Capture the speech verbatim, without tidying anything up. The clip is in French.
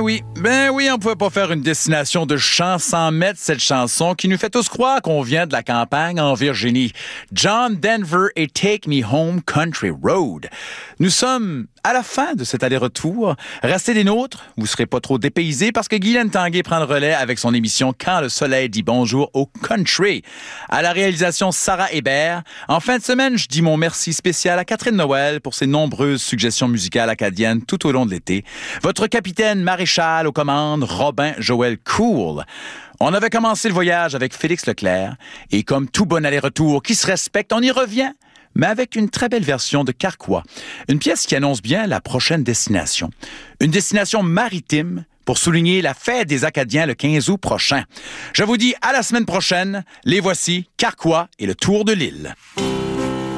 oui, ben oui, on pouvait pas faire une destination de chant sans mettre cette chanson qui nous fait tous croire qu'on vient de la campagne en Virginie. John Denver et Take Me Home Country Road. Nous sommes à la fin de cet aller-retour. Restez des nôtres, vous serez pas trop dépaysés parce que Guylaine Tanguay prend le relais avec son émission Quand le soleil dit bonjour au country. À la réalisation, Sarah Hébert. En fin de semaine, je dis mon merci spécial à Catherine Noël pour ses nombreuses suggestions musicales acadiennes tout au long de l'été. Votre capitaine maréchal aux commandes, Robin Joël Cool. On avait commencé le voyage avec Félix Leclerc et comme tout bon aller-retour qui se respecte, on y revient, mais avec une très belle version de Carquois. Une pièce qui annonce bien la prochaine destination. Une destination maritime pour souligner la fête des Acadiens le quinze août prochain. Je vous dis à la semaine prochaine. Les voici, Carquois et le tour de l'île.